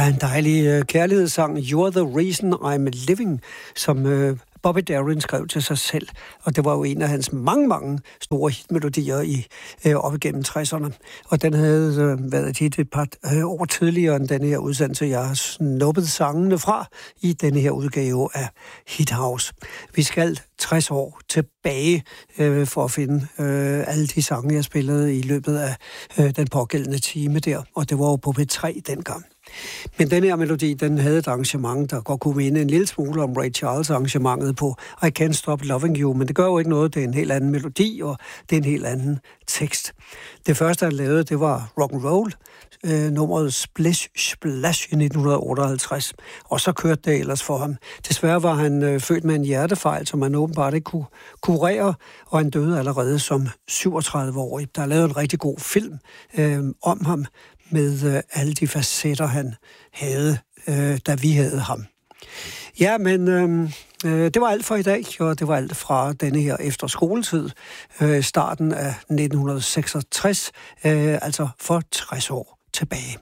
Ja, en dejlig kærlighedssang, You're the Reason I'm Living, som Bobby Darin skrev til sig selv. Og det var jo en af hans mange store hitmelodier op igennem 60'erne. Og den havde været hit et par år tidligere end denne her udsendelse. Jeg har snuppet sangene fra i denne her udgave af Hit House. Vi skal 60 år tilbage for at finde alle de sange, jeg spillede i løbet af den pågældende time der. Og det var jo på P3 dengang. Men den her melodi, den havde et arrangement, der godt kunne minde en lille smule om Ray Charles arrangementet på I Can't Stop Loving You, men det gør jo ikke noget, det er en helt anden melodi, og det er en helt anden tekst. Det første, han lavede, det var rock'n'roll, nummeret Splish Splash i 1958, og så kørte det ellers for ham. Desværre var han født med en hjertefejl, som han åbenbart ikke kunne kurere, og han døde allerede som 37-årig. Der er lavet en rigtig god film om ham, med alle de facetter, han havde, da vi havde ham. Ja, men det var alt for i dag, og det var alt fra denne her efter skoletid, starten af 1966, altså for 60 år tilbage.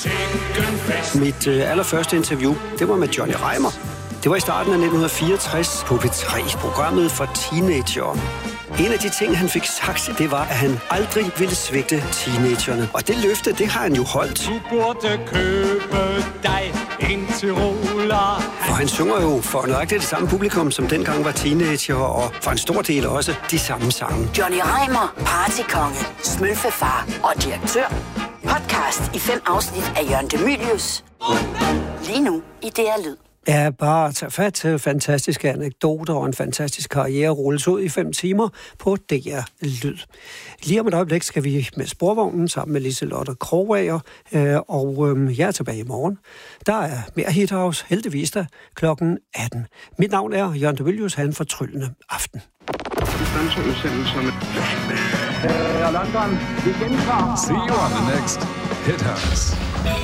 Mit allerførste interview, det var med Johnny Reimer. Det var i starten af 1964 på P3, programmet for teenagere. En af de ting, han fik sagt, det var, at han aldrig ville svigte teenagerne. Og det løfte, det har han jo holdt. Du burde købe dig en Tyroler. For han synger jo for nøjagtigt det samme publikum, som dengang var teenager, og for en stor del også de samme sange. Johnny Reimer, partykonge, smølfefar og direktør. Podcast i 5 afsnit af Jørgen De Mylius. Lige nu i DR Lyd. Ja, bare tage fat til fantastiske anekdoter og en fantastisk karriere rulles ud i 5 timer på DR Lyd. Lige om et øjeblik skal vi med sporvognen sammen med Liselotte Krogager, og jeg er tilbage i morgen. Der er mere Hit House, heldigvis da, klokken 18. Mit navn er Jørgen De Mylius, han fortryllende aften. See you on the next Hit House.